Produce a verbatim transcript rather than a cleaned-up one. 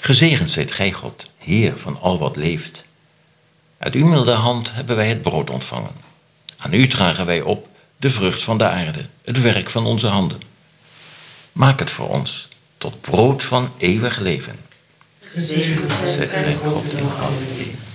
Gezegend zijt gij, God, Heer van al wat leeft. Uit uw milde hand hebben wij het brood ontvangen. Aan u dragen wij op de vrucht van de aarde, het werk van onze handen. Maak het voor ons tot brood van eeuwig leven. Gezegend zijt gij, God, in alle eeuwen.